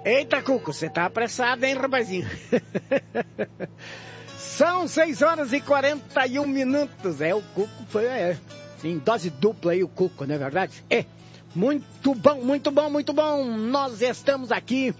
Eita, Cuco, você tá apressado, hein, rapazinho? São 6h41. O Cuco foi, em dose dupla aí o Cuco, não é verdade? Muito bom, muito bom, muito bom. Nós estamos aqui,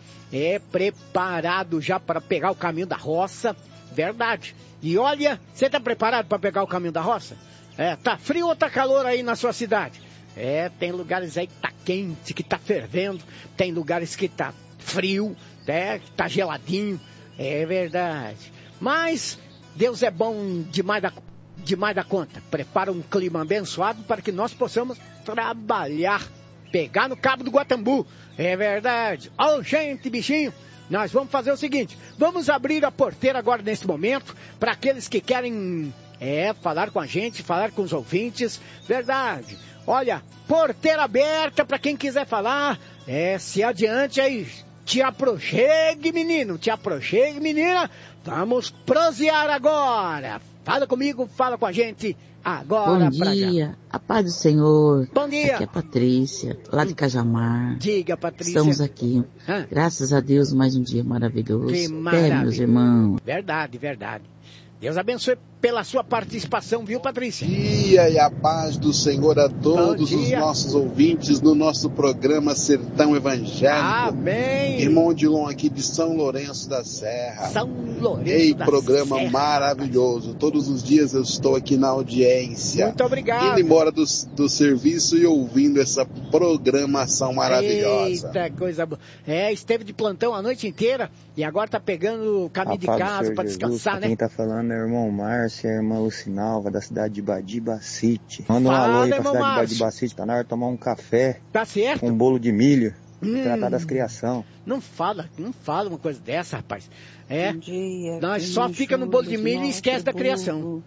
preparado já para pegar o caminho da roça, verdade. E olha, você tá preparado para pegar o caminho da roça? Tá frio ou tá calor aí na sua cidade? Tem lugares aí que tá quente, que tá fervendo, tem lugares que tá frio, que tá geladinho, é verdade. Mas Deus é bom demais da conta. Prepara um clima abençoado para que nós possamos trabalhar, pegar no Cabo do Guatambu, é verdade. Gente, bichinho, nós vamos fazer o seguinte, vamos abrir a porteira agora nesse momento, para aqueles que querem falar com a gente, falar com os ouvintes, verdade. Olha, porteira aberta para quem quiser falar, se adiante aí, te aproxegue, menino, te aproxegue, menina, vamos prosear agora. Fala comigo, fala com a gente agora. Bom dia, a paz do Senhor. Bom dia. Aqui é a Patrícia, lá de Cajamar. Diga, Patrícia. Estamos aqui, graças a Deus, mais um dia maravilhoso. Que maravilha. Meus irmãos. Verdade, verdade. Deus abençoe pela sua participação, viu, Patrícia? Dia e a paz do Senhor a todos os nossos ouvintes no nosso programa Sertão Evangélico. Amém. Irmão Odilon aqui de São Lourenço da Serra. São Lourenço da programa Serra. Maravilhoso. Todos os dias eu estou aqui na audiência. Muito obrigado. Indo embora do serviço e ouvindo essa programação maravilhosa. Eita, coisa boa. Esteve de plantão a noite inteira e agora tá pegando o caminho de casa para descansar, né? Quem tá falando é o irmão Márcio, a irmã Lucinalva, da cidade de Badibacite. Manda um alô aí pra cidade de Badibacite, tá na hora de tomar um café. Tá certo? Com um bolo de milho. Tratar das criação. Não fala uma coisa dessa, rapaz. Bom dia. Nós só fica no bolo de milho e esquece da criação.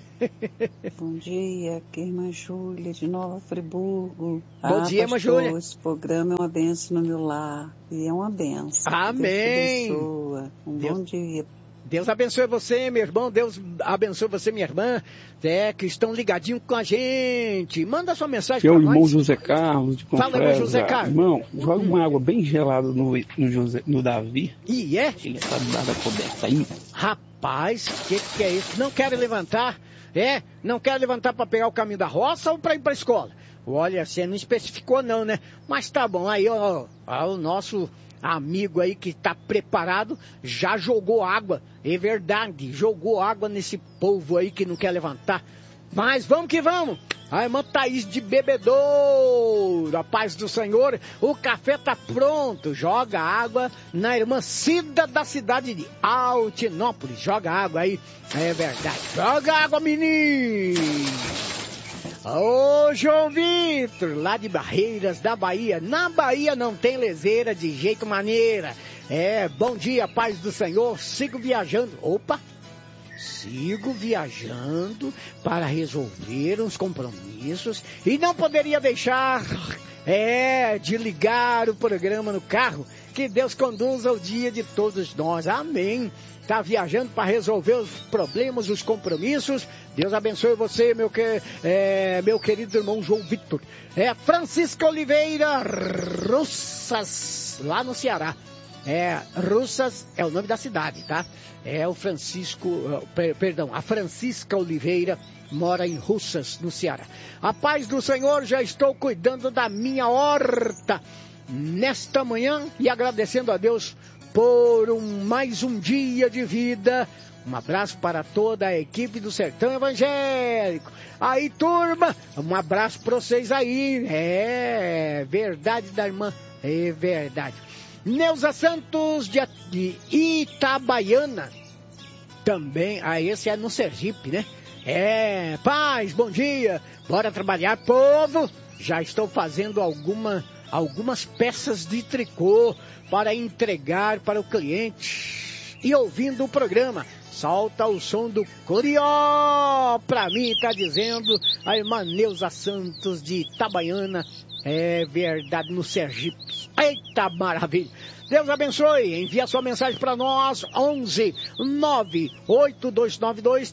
Bom dia, aqui é irmã Júlia de Nova Friburgo. Bom dia, irmã Júlia. Esse programa é uma bênção no meu lar. E é uma bênção. Amém. Deus abençoa. Bom dia. Deus abençoe você, meu irmão. Deus abençoe você, minha irmã, que estão ligadinhos com a gente. Manda sua mensagem para nós. Eu, irmão José Carlos, de Confresa. Fala, irmão José Carlos. Irmão, joga uma água bem gelada no Davi. E Ele está dada coberta aí. Rapaz, que é isso? Não quero levantar? Não quero levantar para pegar o caminho da roça ou para ir para a escola? Olha, você não especificou não, né? Mas tá bom, aí ó, o nosso amigo aí que está preparado já jogou água, é verdade, jogou água nesse povo aí que não quer levantar. Mas vamos que vamos. A irmã Thaís de Bebedouro, a paz do Senhor, o café tá pronto, joga água na irmã Cida da cidade de Altinópolis, joga água aí, é verdade, joga água, menino. Ô, João Vitor, lá de Barreiras da Bahia. Na Bahia não tem leseira de jeito maneira. Bom dia, paz do Senhor. Sigo viajando. Sigo viajando para resolver uns compromissos e não poderia deixar de ligar o programa no carro. Que Deus conduza o dia de todos nós. Amém. Tá viajando para resolver os problemas, os compromissos. Deus abençoe você, meu querido irmão João Vitor. Francisca Oliveira, Russas, lá no Ceará. Russas é o nome da cidade, tá? A Francisca Oliveira mora em Russas, no Ceará. A paz do Senhor, já estou cuidando da minha horta nesta manhã e agradecendo a Deus por mais um dia de vida. Um abraço para toda a equipe do Sertão Evangélico. Aí, turma, um abraço para vocês aí. Verdade da irmã, é verdade. Neuza Santos de Itabaiana, também, esse é no Sergipe, né? Paz, bom dia, bora trabalhar, povo. Já estou fazendo algumas peças de tricô para entregar para o cliente. E ouvindo o programa, solta o som do Curió pra mim, tá dizendo a irmã Neuza Santos de Itabaiana, É verdade, no Sergipe. Eita maravilha! Deus abençoe. Envia sua mensagem para nós. 11 98292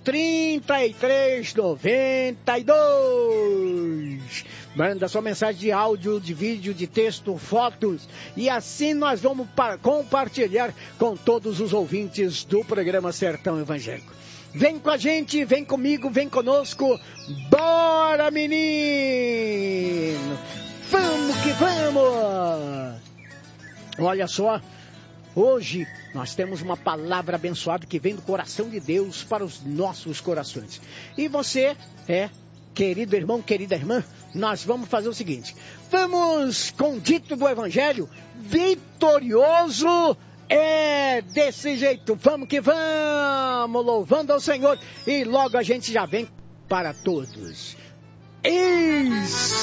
3392. Manda sua mensagem de áudio, de vídeo, de texto, fotos. E assim nós vamos compartilhar com todos os ouvintes do programa Sertão Evangélico. Vem com a gente, vem comigo, vem conosco. Bora, menino! Vamos que vamos! Olha só, hoje nós temos uma palavra abençoada que vem do coração de Deus para os nossos corações. E você, querido irmão, querida irmã, nós vamos fazer o seguinte. Vamos com o dito do Evangelho, vitorioso é desse jeito. Vamos que vamos, louvando ao Senhor. E logo a gente já vem para todos. Isso!